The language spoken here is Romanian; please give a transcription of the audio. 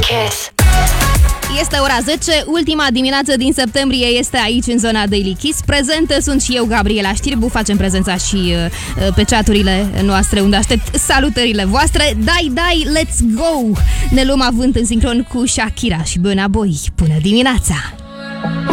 Kiss. Este ora 10, ultima dimineață din septembrie este aici în zona Daily Kiss. Prezentă sunt și eu, Gabriela Știrbu, facem prezența și pe chaturile noastre unde aștept salutările voastre. Dai, let's go! Ne luăm avânt în sincron cu Shakira și Burna Boy. Bună dimineața!